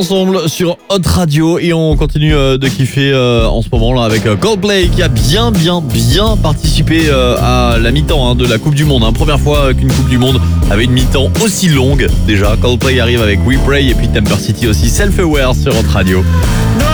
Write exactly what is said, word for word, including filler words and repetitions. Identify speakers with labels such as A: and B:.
A: ensemble sur Hot Radio et on continue euh, de kiffer euh, en ce moment là avec euh, Coldplay qui a bien bien bien participé euh, à la mi-temps hein, de la Coupe du Monde. Hein. Première fois qu'une Coupe du Monde avait une mi-temps aussi longue déjà. Coldplay arrive avec We Pray et puis Temper City aussi, Self Aware sur Hot Radio.